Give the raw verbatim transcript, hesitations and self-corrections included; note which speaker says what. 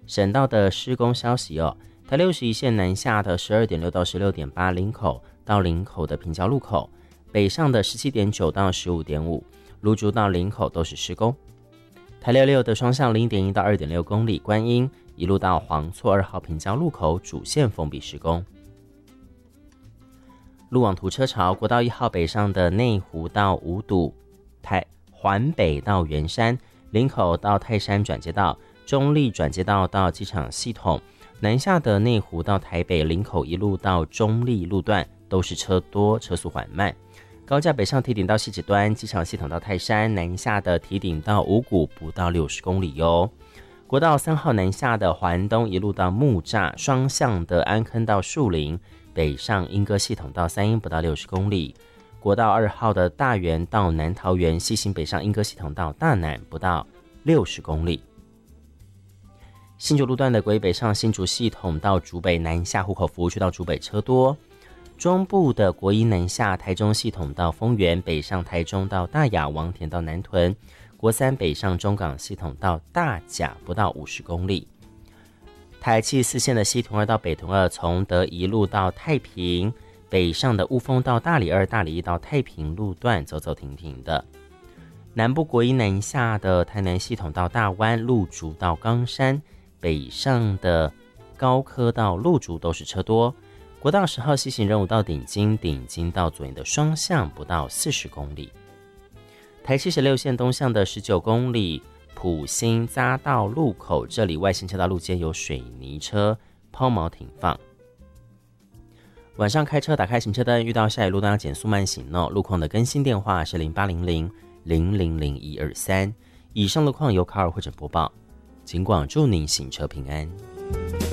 Speaker 1: 省道的施工消息哦，台六十一线南下的 十二点六 到 十六点八 林口到林口的平交路口，北上的 十七点九 到 十五点五 芦竹到林口都是施工。台六六的双向 零点一 到 二点六 公里，观音一路到黄厝二号平交路口主线封闭施工。路网图车潮，国道一号北上的内湖到五堵，台环北到圆山，林口到泰山转接道，中立转接道到机场系统，南下的内湖到台北林口一路到中立路段都是车多，车速缓慢。高架北上堤顶到汐止端，机场系统到泰山，南下的堤顶到五股不到六十公里哟。国道三号南下的环东一路到木栅，双向的安坑到树林，北上莺歌系统到三鶯不到六十公里。国道二号的大园到南桃园，西行北上莺歌系统到大南不到六十公里。新竹路段的国一北上新竹系统到竹北，南下户口服务区到竹北车多。中部的国一南下台中系统到丰原，北上台中到大雅，王田到南屯。国三北上中港系统到大甲不到五十公里。台七四线的西屯二到北屯二，从德一路到太平，北上的雾峰到大里二、大里一到太平路段走走停停的。南部国一南下的台南系统到大湾，鹿竹到冈山，北上的高科到鹿竹都是车多。国道十号西行人武到顶金，顶金到左营的双向不到四十公里。台七十六线东向的十九公里，埔心匝道路口，这里外线车道路肩有水泥车抛锚停放。晚上开车打开行车灯，遇到下雨路段要减速慢行哦。路况的更新电话是零八零零零零零一二三。以上路况由卡尔会诊播报，尽管祝您行车平安。